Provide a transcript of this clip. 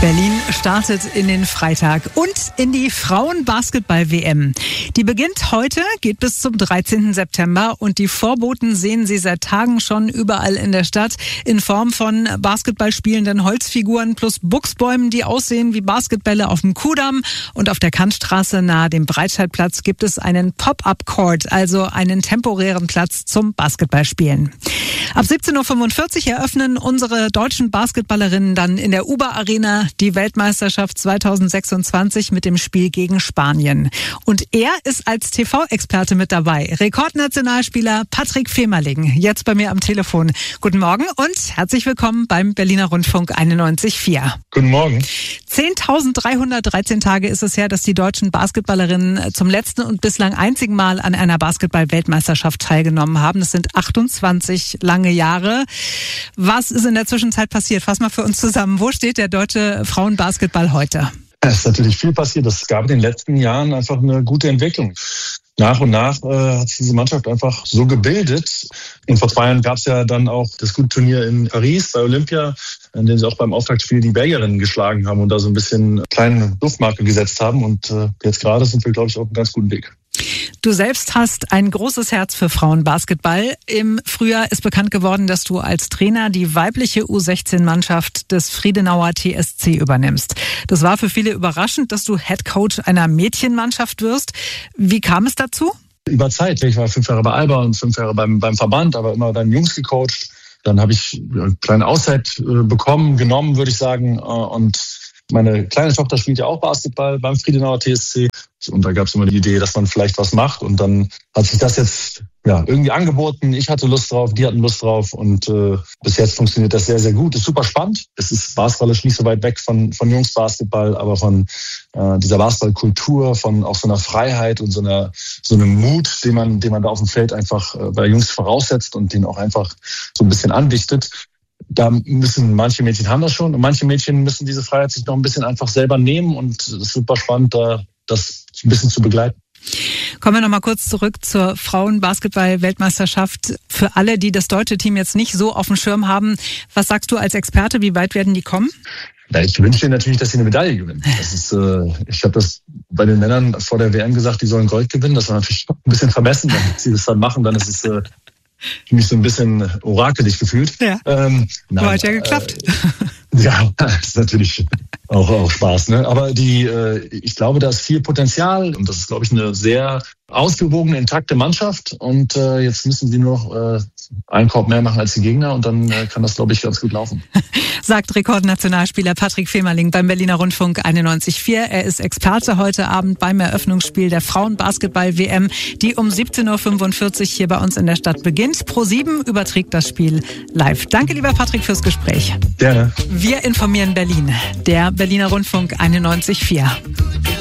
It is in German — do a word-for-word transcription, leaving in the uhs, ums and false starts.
Berlin startet in den Freitag und in die Frauen-Basketball-W M. Die beginnt heute, geht bis zum dreizehnten September und die Vorboten sehen Sie seit Tagen schon überall in der Stadt in Form von Basketball-spielenden Holzfiguren plus Buchsbäumen, die aussehen wie Basketbälle auf dem Kudamm. Und auf der Kantstraße nahe dem Breitscheidplatz gibt es einen Pop-Up-Court, also einen temporären Platz zum Basketballspielen. Ab siebzehn Uhr fünfundvierzig eröffnen unsere deutschen Basketballerinnen dann in der Uber Arena die Weltmeisterschaft zweitausendsechsundzwanzig mit dem Spiel gegen Spanien. Und er ist als T V-Experte mit dabei. Rekordnationalspieler Patrick Femerling, jetzt bei mir am Telefon. Guten Morgen und herzlich willkommen beim Berliner Rundfunk einundneunzig Komma vier. Guten Morgen. zehntausenddreihundertdreizehn Tage ist es her, dass die deutschen Basketballerinnen zum letzten und bislang einzigen Mal an einer Basketball-Weltmeisterschaft teilgenommen haben. Das sind achtundzwanzig lange Jahre. Was ist in der Zwischenzeit passiert? Fass mal für uns zusammen. Wo steht der deutsche Frauenbasketball heute? Es ist natürlich viel passiert. Es gab in den letzten Jahren einfach eine gute Entwicklung. Nach und nach äh, hat sich diese Mannschaft einfach so gebildet. Und vor zwei Jahren gab es ja dann auch das gute Turnier in Paris bei Olympia, in dem sie auch beim Auftaktspiel die Belgierinnen geschlagen haben und da so ein bisschen kleine Duftmarke gesetzt haben. Und äh, jetzt gerade sind wir, glaube ich, auf einem ganz guten Weg. Du selbst hast ein großes Herz für Frauenbasketball. Im Frühjahr ist bekannt geworden, dass du als Trainer die weibliche U sechzehn Mannschaft des Friedenauer T S C übernimmst. Das war für viele überraschend, dass du Headcoach einer Mädchenmannschaft wirst. Wie kam es dazu? Über Zeit. Ich war fünf Jahre bei Alba und fünf Jahre beim, beim Verband, aber immer dann Jungs gecoacht. Dann habe ich eine kleine Auszeit bekommen, genommen, würde ich sagen. Und meine kleine Tochter spielt ja auch Basketball beim Friedenauer T S C. Und da gab es immer die Idee, dass man vielleicht was macht. Und dann hat sich das jetzt ja irgendwie angeboten. Ich hatte Lust drauf, die hatten Lust drauf. Und äh, bis jetzt funktioniert das sehr, sehr gut. Ist super spannend. Es ist basketballisch nicht so weit weg von, von Jungsbasketball, aber von äh, dieser Basketballkultur, von auch so einer Freiheit und so einer so einem Mut, den man, den man da auf dem Feld einfach äh, bei Jungs voraussetzt und den auch einfach so ein bisschen andichtet. Da müssen manche Mädchen haben das schon und manche Mädchen müssen diese Freiheit sich noch ein bisschen einfach selber nehmen und es ist super spannend, da das ein bisschen zu begleiten. Kommen wir noch mal kurz zurück zur Frauen-Basketball-Weltmeisterschaft. Für alle, die das deutsche Team jetzt nicht so auf dem Schirm haben, was sagst du als Experte, wie weit werden die kommen? Ja, ich wünsche ihnen natürlich, dass sie eine Medaille gewinnen. Das ist, äh, ich habe das bei den Männern vor der W M gesagt, die sollen Gold gewinnen. Das war natürlich ein bisschen vermessen, wenn sie das dann machen, dann ist es äh, für mich so ein bisschen orakelig gefühlt. Ja, ähm, nein, hat ja geklappt. Äh, ja, das ist natürlich auch, auch Spaß. Ne? Aber die, äh, ich glaube, da ist viel Potenzial und das ist, glaube ich, eine sehr ausgewogene, intakte Mannschaft. Und äh, jetzt müssen sie nur noch äh, einen Korb mehr machen als die Gegner und dann äh, kann das, glaube ich, ganz gut laufen. Sagt Rekordnationalspieler Patrick Femerling beim Berliner Rundfunk einundneunzig Komma vier. Er ist Experte heute Abend beim Eröffnungsspiel der Frauen-Basketball-W M, die um siebzehn Uhr fünfundvierzig hier bei uns in der Stadt beginnt. ProSieben überträgt das Spiel live. Danke, lieber Patrick, fürs Gespräch. Gerne. Wir informieren Berlin. Der Berliner Rundfunk einundneunzig Komma vier.